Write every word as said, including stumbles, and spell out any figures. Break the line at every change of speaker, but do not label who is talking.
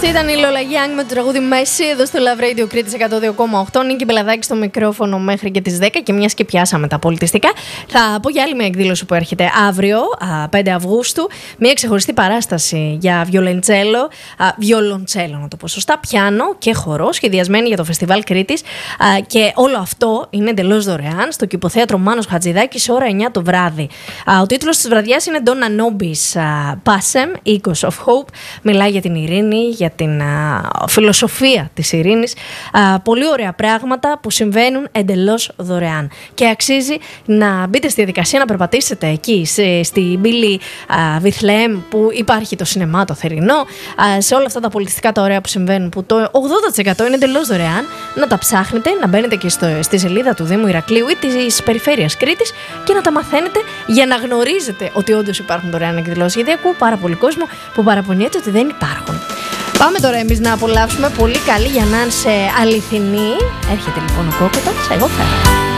Αυτή ήταν η Lola Young με το τραγούδι Μέση εδώ στο Love Radio Κρήτης εκατό δύο κόμμα οκτώ. Νίκη Μπελαδάκη στο μικρόφωνο μέχρι και τις δέκα. Και μιας και πιάσαμε τα πολιτιστικά, θα πω για άλλη μια εκδήλωση που έρχεται αύριο, πέντε Αυγούστου. Μια ξεχωριστή παράσταση για βιολεντσέλο, βιολοντσέλο να το πω σωστά, πιάνο και χορό, σχεδιασμένη για το Φεστιβάλ Κρήτης. Και όλο αυτό είναι εντελώς δωρεάν στο Κηποθέατρο Μάνος Χατζηδάκης, ώρα εννιά το βράδυ. Ο τίτλος της βραδιάς είναι Donna Nobis Passem, Echoes of Hope. Μιλάει για την ειρήνη, για την α, φιλοσοφία της ειρήνης. Α, πολύ ωραία πράγματα που συμβαίνουν εντελώς δωρεάν. Και αξίζει να μπείτε στη διαδικασία, να περπατήσετε εκεί, σε, στη πύλη Βιθλεέμ που υπάρχει το σινεμά το θερινό, α, σε όλα αυτά τα πολιτιστικά τα ωραία που συμβαίνουν, που το ογδόντα τοις εκατό είναι εντελώς δωρεάν. Να τα ψάχνετε, να μπαίνετε και στο, στη σελίδα του Δήμου Ηρακλείου ή της Περιφέρειας Κρήτης και να τα μαθαίνετε για να γνωρίζετε ότι όντως υπάρχουν δωρεάν εκδηλώσεις. Γιατί ακούω πάρα πολύ κόσμο που παραπονιέται ότι δεν υπάρχουν. Πάμε τώρα εμείς να απολαύσουμε πολύ καλή για να είναι σε αληθινή. Έρχεται λοιπόν ο Κόκοτας, εγώ φέρω.